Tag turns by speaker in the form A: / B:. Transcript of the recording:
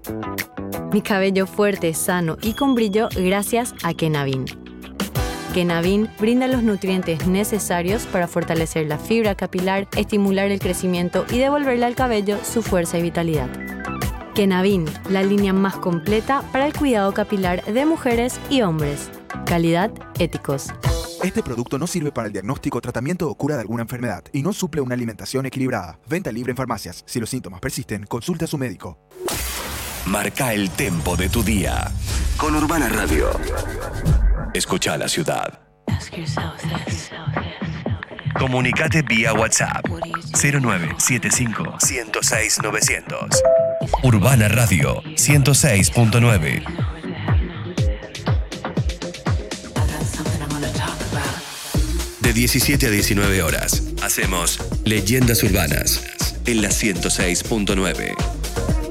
A: Mi cabello fuerte, sano y con brillo gracias a Kenavin. Kenavin brinda los nutrientes necesarios para fortalecer la fibra capilar, estimular el crecimiento y devolverle al cabello su fuerza y vitalidad. Kenavin, la línea más completa para el cuidado capilar de mujeres y hombres. Calidad, éticos.
B: Este producto no sirve para el diagnóstico, tratamiento o cura de alguna enfermedad y no suple una alimentación equilibrada. Venta libre en farmacias. Si los síntomas persisten, consulte a su médico.
C: Marca el tempo de tu día con Urbana Radio. Escucha la ciudad. Comunicate vía WhatsApp 0975 106 900. Urbana Radio 106.9. De 17 a 19 horas hacemos Leyendas Urbanas en la 106.9.